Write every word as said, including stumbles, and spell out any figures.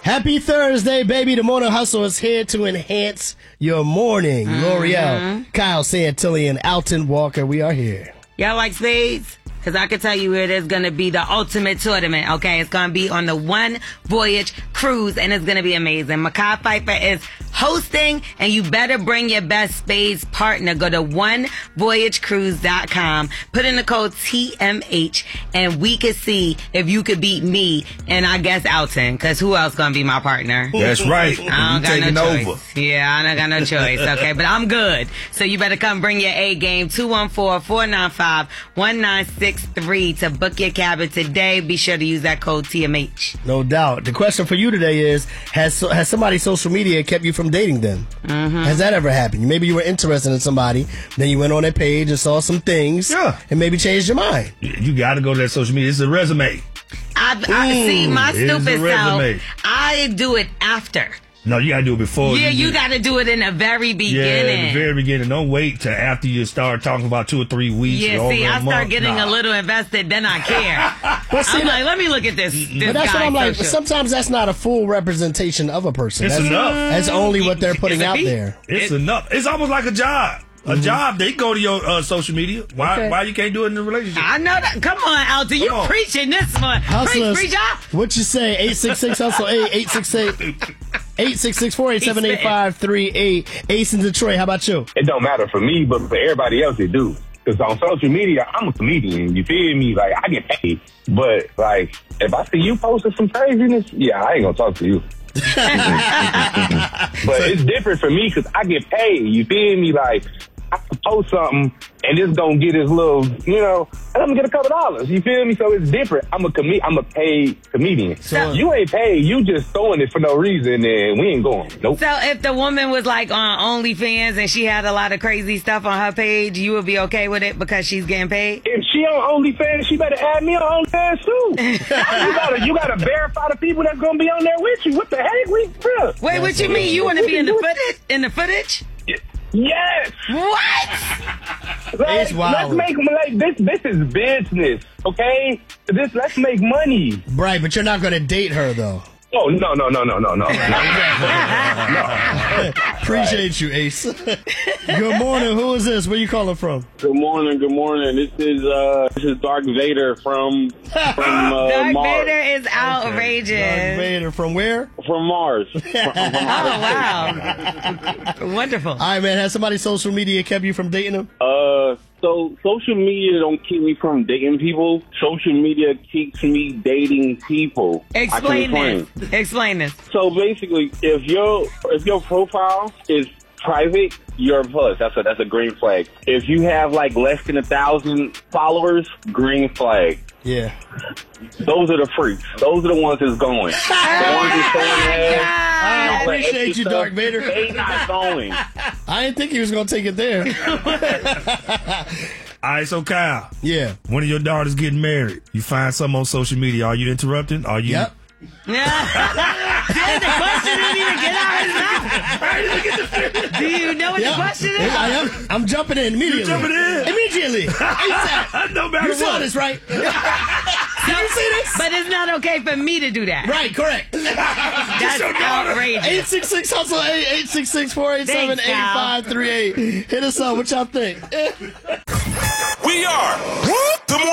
Happy Thursday, baby. The Morning Hustle is here to enhance your morning. Mm-hmm. L'Oreal, Kyle Santilli, and Alton Walker, we are here. Y'all like spades? Because I can tell you it is going to be the ultimate tournament, okay? It's going to be on the One Voyage Cruise, and it's going to be amazing. Mekhi Phifer is hosting, and you better bring your best spades partner. Go to one voyage cruise dot com, put in the code T M H, and we can see if you could beat me and I guess Alton, because who else going to be my partner? That's right. I don't you got no choice. over. Yeah, I don't got no choice, okay? But I'm good. So you better come bring your A game, two one four, four nine five, one nine six three to book your cabin today. Be sure to use that code T M H. No doubt. The question for you today is, has has somebody's social media kept you from dating them? Mm-hmm. Has that ever happened? Maybe you were interested in somebody, then you went on their page and saw some things, yeah. and maybe changed your mind. You got to go to that social media. It's a resume. I, I Mm, see my it is a stupid resume. self. I do it after. No, you got to do it before. Yeah, you, you got to do it in the very beginning. Yeah, in the very beginning. Don't wait till after you start talking about two or three weeks. Yeah, or see, over a I start month. getting nah. a little invested, then I care. But see, I'm like, let me look at this. this but that's what I'm like. social. Sometimes that's not a full representation of a person. It's that's, enough. That's only what they're putting It's a out beat. there. It's It- enough. It's almost like a job. A Mm-hmm. job, they go to your uh, social media. Why Okay. Why you can't do it in a relationship? I know that. Come on, Alton. You Come on. preaching this one. Preach, Hustlers, preach out. what you say? eight six six hustle eight eight six eight eight six six four eight seven eight five three eight. Ace in Detroit, how about you? It don't matter for me, but for everybody else, it do. Because on social media, I'm a comedian. You feel me? Like, I get paid. But, like, if I see you posting some craziness, yeah, I ain't going to talk to you. But it's different for me because I get paid. You feel me? Like, I can post something and it's gonna get his little, you know, and I'm gonna get a couple dollars. You feel me? So it's different. I'm a com- I'm a paid comedian. So- you ain't paid. You just throwing it for no reason, and we ain't going. Nope. So if the woman was like on OnlyFans and she had a lot of crazy stuff on her page, you would be okay with it because she's getting paid? If she on OnlyFans, she better add me on OnlyFans too. you gotta you gotta verify the people that's gonna be on there with you. What the heck? We bruh. Wait, what you mean? You want to be in the footage? In the footage? Yes. What? Like, It's wild. let's make like this. This is business, okay? This let's make money. Right, but you're not going to date her, though. Oh no no no no no no. Appreciate you, Ace. Good morning. Who is this? Where you calling from? Good morning, good morning. This is uh this is Darth Vader from from uh, Darth Mars. Vader is outrageous. Darth Vader from where? From Mars. From, from Oh, wow. Wonderful. All right, man. Has somebody's social media kept you from dating them? Uh so social media don't keep me from dating people. Social media keeps me dating people. I Explain can this. explain. Explain this. So basically, if your if your profile is private, you're a plus. That's a that's a green flag. If you have like less than a thousand followers, green flag. Yeah. Those are the freaks. Those are the ones that's going. The ones that's going ahead. I but appreciate extra you, stuff, Darth Vader. They not going. I didn't think he was going to take it there. All right, so Kyle, Yeah. one of your daughters getting married. You find something on social media. Are you interrupting? Are you? Yep. Then the question didn't even get out of his mouth. Do you know what Yep. the question is? I am, I'm jumping in immediately. You jumping in? Immediately. ASAP. No matter You saw what. this, right? Did you see this? But it's not okay for me to do that. Right, correct. That's outrageous. eight six six hustle eight eight six six four eight seven eight five three eight. Hit us up. What y'all think? We are